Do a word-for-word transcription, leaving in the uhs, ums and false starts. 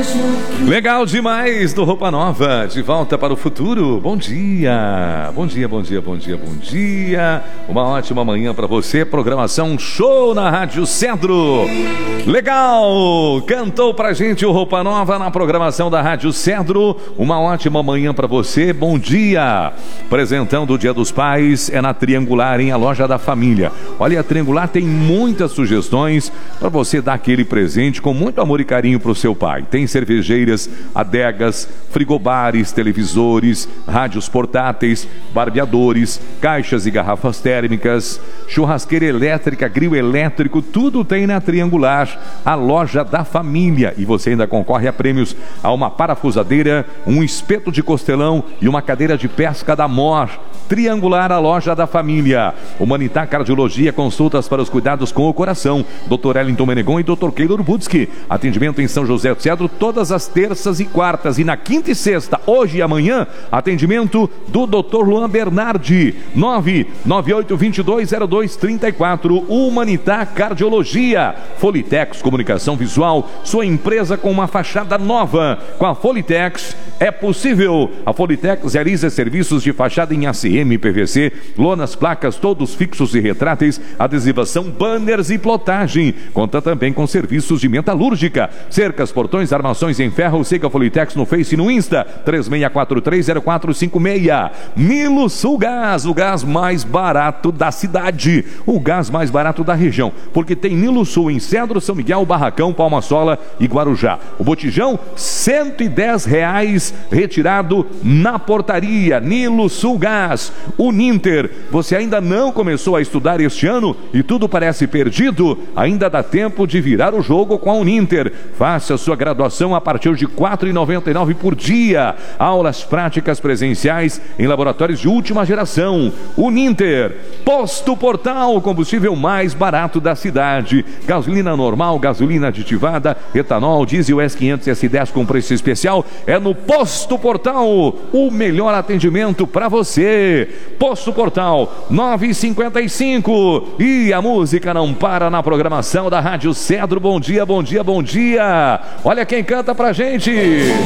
Legal demais do Roupa Nova, de volta para o futuro. Bom dia, bom dia, bom dia, bom dia, bom dia. Uma ótima manhã para você. Programação show na Rádio Cedro. Legal, cantou pra gente o Roupa Nova na programação da Rádio Cedro. Uma ótima manhã para você. Bom dia. Apresentando o Dia dos Pais é na Triangular, em a loja da família. Olha, a Triangular tem muitas sugestões para você dar aquele presente com muito amor e carinho para o seu pai. Tem cervejeiras, adegas, frigobares, televisores, rádios portáteis, barbeadores, caixas e garrafas térmicas, churrasqueira elétrica, grill elétrico, tudo tem na Triangular, a loja da família. E você ainda concorre a prêmios, a uma parafusadeira, um espeto de costelão e uma cadeira de pesca da Mor. Triangular, a loja da família. Humanitar Cardiologia, consultas para os cuidados com o coração. doutor Ellington Menegon e doutor Keylor Budski. Atendimento em São José do Cedro todas as terças e quartas. E na quinta e sexta, hoje e amanhã, atendimento do doutor Luan Bernardi. nove nove oito dois dois zero dois três quatro. Humanitar Cardiologia. Folitex Comunicação Visual, sua empresa com uma fachada nova. Com a Folitex é possível. A Folitex realiza serviços de fachada em A C M, P V C, lonas, placas, todos fixos e retráteis, adesivação, banners e plotagem. Conta também com serviços de metalúrgica, cercas, portões, armações em ferro. Siga a Folitex no Face e no Insta, três seis quatro três zero quatro cinco seis. Nilo Sul Gás, o gás mais barato da cidade, o gás mais barato da região, porque tem Nilo Sul em Cedro, São Miguel, Barracão, Palma Sola e Guarujá. O botijão, cento e dez reais, retirado na portaria. Nilo Sul Gás. Uninter, você ainda não começou a estudar este ano e tudo parece perdido? Ainda dá tempo de virar o jogo com a Uninter. Faça sua graduação a partir de quatro reais e noventa e nove centavos por dia. Aulas práticas presenciais em laboratórios de última geração. Uninter. Posto Portal, o combustível mais barato da cidade. Gasolina normal, gasolina aditivada, etanol, diesel S quinhentos S dez com preço especial. É no Posto Portal. O melhor atendimento para você. Posto Portal nove cinquenta e cinco. E a música não para na programação da Rádio Cedro. Bom dia, bom dia, bom dia. Olha quem canta pra gente.